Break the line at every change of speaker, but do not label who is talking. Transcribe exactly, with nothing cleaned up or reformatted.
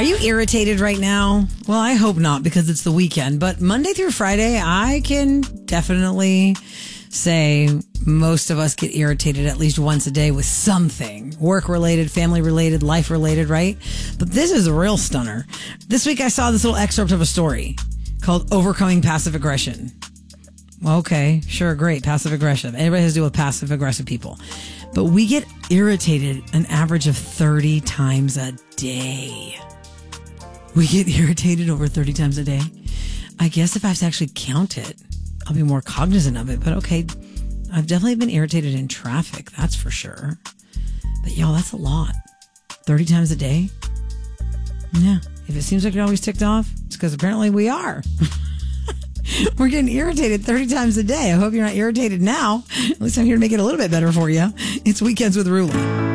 Are you irritated right now? Well, I hope not because it's the weekend. But Monday through Friday, I can definitely say most of us get irritated at least once a day with something. Work-related, family-related, life-related, right? But this is a real stunner. This week I saw this little excerpt of a story called Overcoming Passive Aggression. Okay, sure, great, passive aggressive. Everybody has to deal with passive aggressive people. But we get irritated an average of thirty times a day. We get irritated over thirty times a day. I guess if I have to actually count it, I'll be more cognizant of it. But okay, I've definitely been irritated in traffic, that's for sure. But y'all, that's a lot. thirty times a day? Yeah. If it seems like you're always ticked off, it's because apparently we are. We're getting irritated thirty times a day. I hope you're not irritated now. At least I'm here to make it a little bit better for you. It's Weekends with Rula.